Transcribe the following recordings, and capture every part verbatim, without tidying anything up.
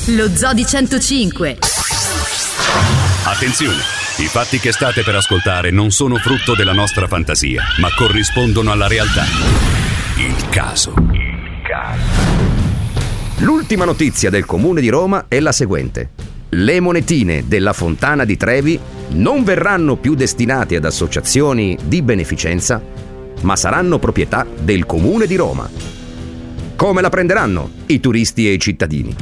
Lo Zoo di centocinque. Attenzione, i fatti che state per ascoltare non sono frutto della nostra fantasia, ma corrispondono alla realtà. Il caso. Il caso. L'ultima notizia del Comune di Roma è la seguente. Le monetine della Fontana di Trevi non verranno più destinate ad associazioni di beneficenza, ma saranno proprietà del Comune di Roma. Come la prenderanno i turisti e i cittadini?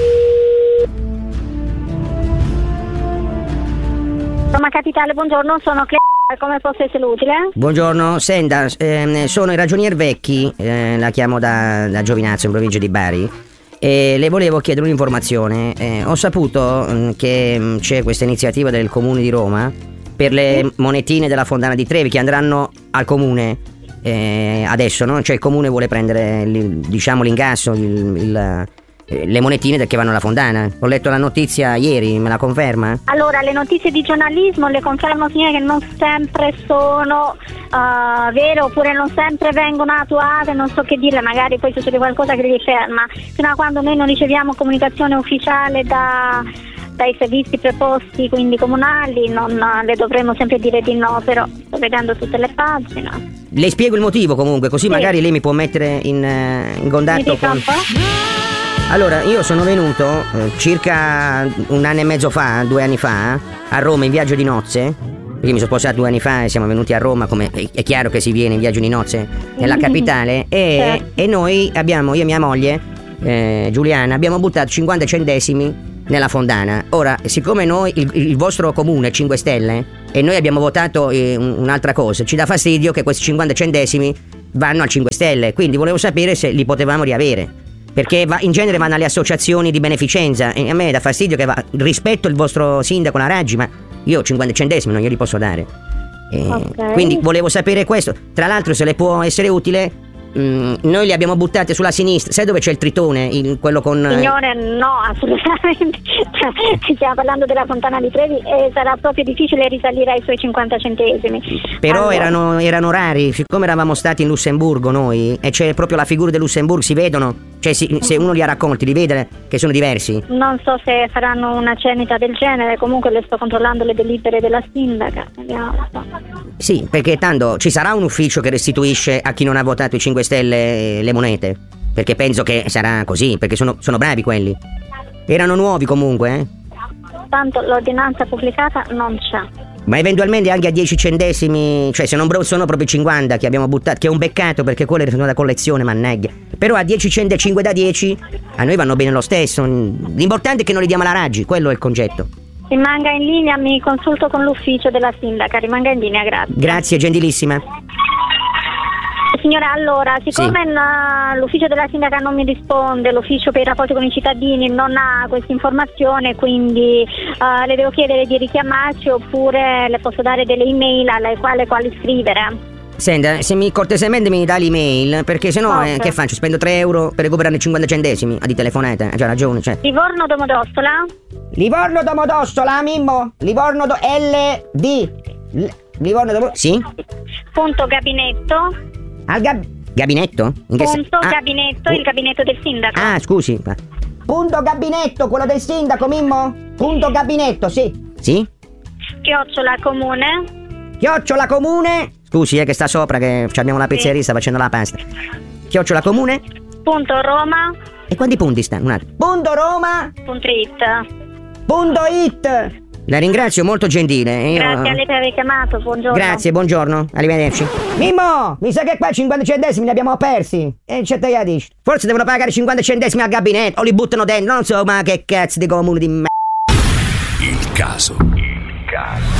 Roma Capitale, buongiorno, sono Clea, come posso essere utile? Buongiorno, senta, ehm, sono il ragionier Vecchi, eh, la chiamo da, da Giovinazzo in provincia di Bari e le volevo chiedere un'informazione. Eh, ho saputo mh, che mh, c'è questa iniziativa del Comune di Roma per le monetine della Fontana di Trevi che andranno al Comune eh, adesso, no? Cioè il Comune vuole prendere il, diciamo l'ingasso, il, il le monetine che vanno alla fontana. Ho letto la notizia ieri, me la conferma? Allora, le notizie di giornalismo le confermo, signore, che non sempre sono uh, vere, oppure non sempre vengono attuate, non so che dire, magari poi succede qualcosa che li ferma. Fino a quando noi non riceviamo comunicazione ufficiale da dai servizi preposti, quindi comunali, non le dovremmo sempre dire di no, però sto vedendo tutte le pagine. Le spiego il motivo comunque, così sì. Magari lei mi può mettere in, in contatto con... Allora, io sono venuto eh, circa un anno e mezzo fa, due anni fa, a Roma in viaggio di nozze, perché mi sono sposato due anni fa e siamo venuti a Roma, come è, è chiaro che si viene in viaggio di nozze nella capitale, e, e noi abbiamo, io e mia moglie, eh, Giuliana, abbiamo buttato cinquanta centesimi nella fontana. Ora, siccome noi, il, il vostro comune è cinque Stelle, e noi abbiamo votato eh, un'altra cosa, ci dà fastidio che questi cinquanta centesimi vanno al cinque Stelle, quindi volevo sapere se li potevamo riavere. Perché va, in genere vanno alle associazioni di beneficenza e a me dà fastidio che va, rispetto il vostro sindaco, la Raggi, ma io cinquanta centesimi non glieli posso dare. E okay. Quindi volevo sapere questo. Tra l'altro, se le può essere utile, mh, noi li abbiamo buttate sulla sinistra. Sai dove c'è il tritone? Il, quello con... Signore, no, assolutamente. Ci stiamo parlando della Fontana di Trevi e sarà proprio difficile risalire ai suoi cinquanta centesimi. Però allora... erano, erano rari, siccome eravamo stati in Lussemburgo noi, e c'è proprio la figura del Lussemburgo, si vedono. Cioè si, se uno li ha raccolti, li vede che sono diversi. Non so se faranno una cenita del genere, comunque le sto controllando le delibere della sindaca. Vediamo. Sì, perché tanto ci sarà un ufficio che restituisce a chi non ha votato i cinque Stelle le monete, perché penso che sarà così, perché sono, sono bravi quelli. Erano nuovi comunque, eh? Tanto l'ordinanza pubblicata non c'è. Ma eventualmente anche a dieci centesimi, cioè se non sono proprio cinquanta che abbiamo buttato, che è un peccato perché quelle sono da collezione, mannaggia. Però a dieci centesimi, cinque da dieci, a noi vanno bene lo stesso. L'importante è che non li diamo alla Raggi, quello è il concetto. Rimanga in linea, mi consulto con l'ufficio della sindaca, rimanga in linea, grazie. Grazie, gentilissima. Signora, allora, siccome sì. L'ufficio della sindaca non mi risponde, l'ufficio per i rapporti con i cittadini non ha questa informazione, quindi uh, le devo chiedere di richiamarci oppure le posso dare delle email alle quali, quali scrivere. Senta, se mi cortesemente mi dà l'email, perché sennò okay. eh, che faccio? Spendo tre euro per recuperare cinquanta centesimi di telefonata, ha già ragione, cioè. Livorno Domodossola? Livorno Domodossola, Mimmo? Livorno do L D L- Livorno Domodossola? Sì? Punto gabinetto. Al gab- gabinetto? In che Punto ah. gabinetto, il gabinetto del sindaco. Ah, scusi. Punto gabinetto, quello del sindaco, Mimmo? Punto gabinetto, sì. Sì? Chiocciola comune. Chiocciola comune. Scusi, eh, che sta sopra, che abbiamo la pizzeria, sì. Sta facendo la pasta. Chiocciola comune. Punto Roma. E quanti punti stanno? Un attimo. Punto Roma. Punto it. Punto it. La ringrazio, molto gentile. Io... Grazie a lei per aver chiamato, buongiorno. Grazie, buongiorno, arrivederci. Mimmo, mi sa che qua cinquanta centesimi li abbiamo persi. E c'è te dici. Forse devono pagare cinquanta centesimi al gabinetto o li buttano dentro, non so, ma che cazzo di comune di me. Il caso. Il caso.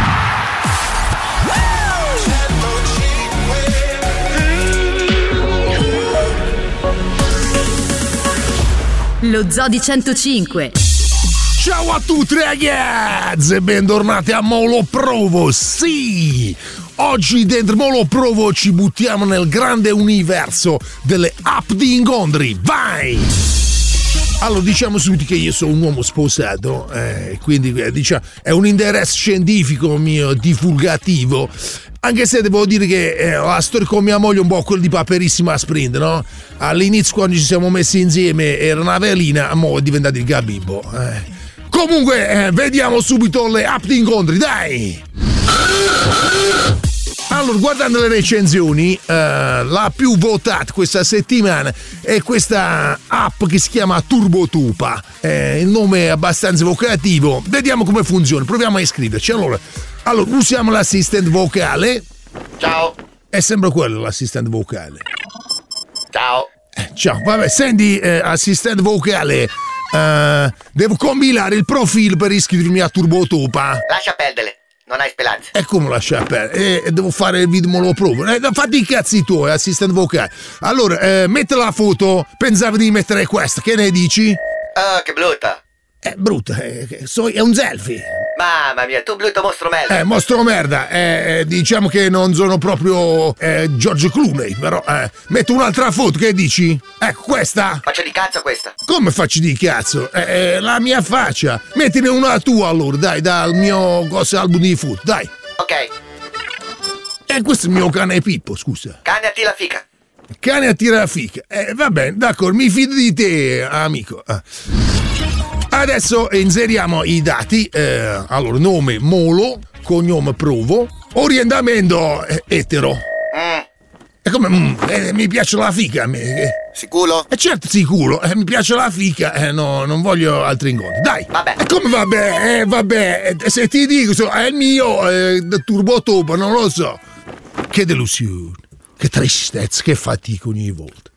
Lo Zoo di centocinque. Ciao a tutti ragazzi e bentornati a Molo Provo. Sì, oggi dentro Molo Provo ci buttiamo nel grande universo delle app di incontri. Vai! Allora, diciamo subito che io sono un uomo sposato, eh, quindi eh, diciamo è un interesse scientifico mio divulgativo Anche se devo dire che eh, la storia con mia moglie è un po' quella di Paperissima Sprint, no? All'inizio quando ci siamo messi insieme era una velina, mo' è diventato il Gabibbo. Eh. Comunque, eh, vediamo subito le app di incontri, dai! Allora, guardando le recensioni, eh, la più votata questa settimana è questa app che si chiama TurboTupa. Eh, il nome è abbastanza evocativo. Vediamo come funziona, proviamo a iscriverci. Allora, allora usiamo l'assistente vocale. Ciao. È sempre quello l'assistente vocale. Ciao. Eh, ciao, vabbè, senti, eh, assistente vocale, eh, devo compilare il profilo per iscrivermi a TurboTupa. Lascia perdere. Non hai speranza. E come lasciare perdere? Eh, devo fare il video, me lo provo. Eh, fatti i cazzi tuoi, assistente vocale. Allora, eh, mette la foto. Pensavo di mettere questa. Che ne dici? Oh, che brutta. È brutta, eh, so, è un selfie. Mamma mia, tu brutto mostro merda. Eh, mostro merda. Eh, diciamo che non sono proprio eh, George Clooney, però eh, metto un'altra foto, che dici? Ecco, questa. Faccio di cazzo questa. Come faccio di cazzo? Eh, eh, la mia faccia. Mettine una tua allora, dai, dal mio cosa album di foto, dai. Ok. E eh, questo è il mio cane Pippo, scusa. Cane a ti la fica. Cane a tirare la fica. Eh, va bene, d'accordo, mi fido di te, amico. Ah. Adesso inseriamo i dati. Eh, allora, nome Molo, cognome Provo, orientamento eh, etero. Mm. E come mm, eh, mi piace la fica a me. Eh. Sicuro? Eh, certo, sicuro. Eh, mi piace la fica. Eh, no, non voglio altri incontri. Dai. Vabbè. E come vabbè? Eh, vabbè. Eh, se ti dico, so, è il mio eh, TurboTupa, non lo so. Che delusione. Che tristezza, che fatica ogni volta.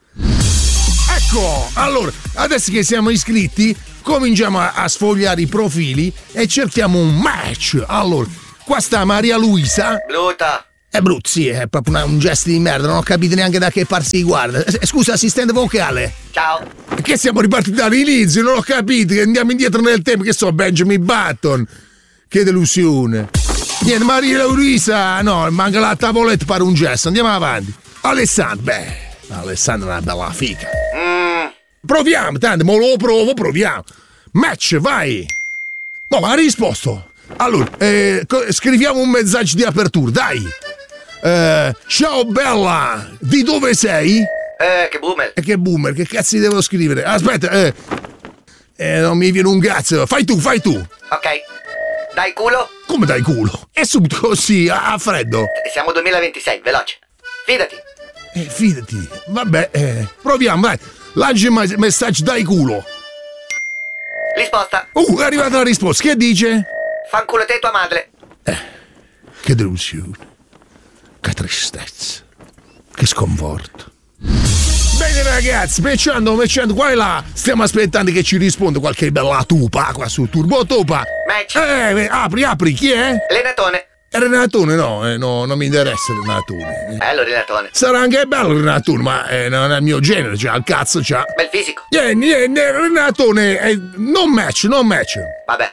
Ecco, allora, adesso che siamo iscritti, cominciamo a, a sfogliare i profili e cerchiamo un match. Allora, qua sta Maria Luisa. Brutta. È brutto, sì, è proprio una, un gesto di merda, non ho capito neanche da che parte si guarda. Eh, Scusa, assistente vocale. Ciao. Che siamo ripartiti dall'inizio, non ho capito, che andiamo indietro nel tempo, che so, Benjamin Button. Che delusione. Niente, Maria Luisa, no, manca la tavoletta per un gesto, andiamo avanti. Alessandro, beh, Alessandro è una bella fica. Mm. Proviamo, tanto, mo lo provo, proviamo. Match, vai. No, ma ha risposto. Allora, eh, co- scriviamo un messaggio di apertura, dai. Eh, ciao bella, di dove sei? Eh, che boomer. E che boomer, che cazzo devo scrivere? Aspetta, eh, eh, non mi viene un cazzo. Fai tu, fai tu. Ok. Dai culo. Come dai culo? È subito così, a, a freddo. Siamo duemilaventisei, veloce. Fidati. Eh, fidati. Vabbè, eh, proviamo, dai. Lancia il messaggio, dai culo. Risposta. Uh, è arrivata la risposta. Che dice? Fanculo te e tua madre. Eh, che delusione. Che tristezza. Che sconforto. Bene ragazzi, matchando, matchando qua e là. Stiamo aspettando che ci risponda qualche bella tupa qua su TurboTupa. Match. Eh, apri, apri, chi è? Lenatone. È Renatone, no, eh, no, non mi interessa Renatone. Bello Renatone. Sarà anche bello Renatone, ma eh, non è il mio genere, c'ha il cazzo, c'ha. Bel fisico. Niente, niente, Renatone, eh, non match, non match. Vabbè.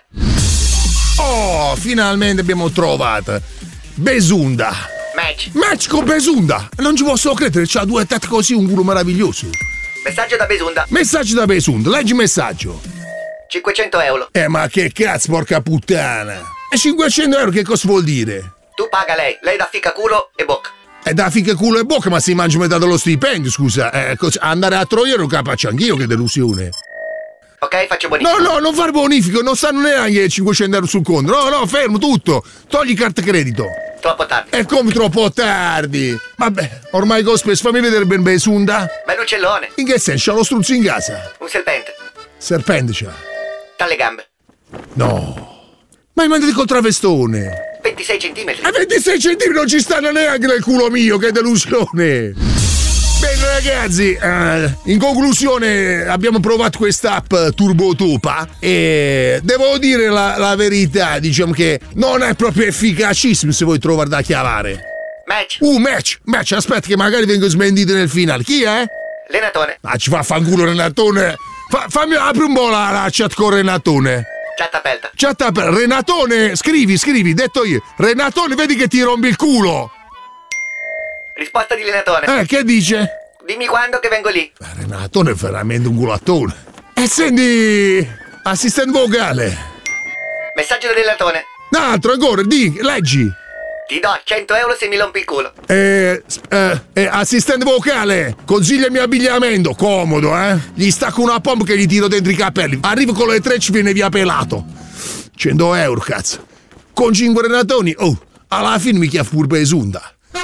Oh, finalmente abbiamo trovato Besunda. Match. Match con Besunda. Non ci posso credere, c'ha due tette così, un culo meraviglioso. Messaggio da Besunda. Messaggio da Besunda, leggi il messaggio. cinquecento euro. Eh, ma che cazzo, porca puttana. E cinquecento euro che cosa vuol dire? Tu paga lei. Lei dà fica culo e bocca. E da fica culo e bocca, ma si mangia metà dello stipendio, scusa. Eh, cos- andare a Troia lo capaccio anch'io, che delusione. Ok, faccio bonifico. No, no, non fare bonifico, non stanno neanche cinquecento euro sul conto. No, no, fermo tutto. Togli carta credito. Troppo tardi. E come troppo tardi? Vabbè, ormai Gospes, fammi vedere ben Besunda. Bell'uccellone. In che senso? C'ha lo struzzo in casa? Un serpente. Serpente c'ha. Dalle gambe. No. Ma hai mandato col travestone. ventisei centimetri. A ventisei centimetri non ci stanno neanche nel culo mio, che delusione. Bene ragazzi, eh, in conclusione abbiamo provato quest'app TurboTupa e devo dire la, la verità, diciamo che non è proprio efficacissimo se vuoi trovare da chiavare. Match. Uh, match, match, aspetta che magari vengo smentito nel finale. Chi è? Lenatone. Ah, ci fa fanculo Renatone. Fa, fammi, apri un po' la, la chat con Renatone. Chat aperta. Chat aperta. Renatone, scrivi, scrivi, detto io. Renatone, vedi che ti rompi il culo. Risposta di Lenatone. Eh, che dice? Dimmi quando che vengo lì. Ma Renatone è veramente un culattone. E senti, assistente vocale. Messaggio del Lenatone. Un altro ancora, di, leggi. Ti do cento euro se mi rompi il culo. Eh, eh, eh, assistente vocale, consigliami abbigliamento, comodo, eh? Gli stacco una pompa che gli tiro dentro i capelli. Arrivo con le trecce, viene via pelato. cento euro, cazzo. Con cinque renatoni, oh, alla fine mi chiama pure Besunda.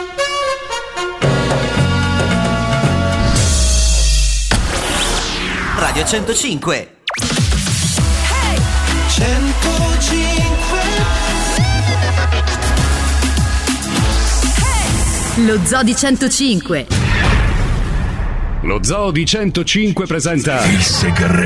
Radio centocinque. centocinque. Lo Zoo di centocinque. Lo Zoo di centocinque presenta Il segreto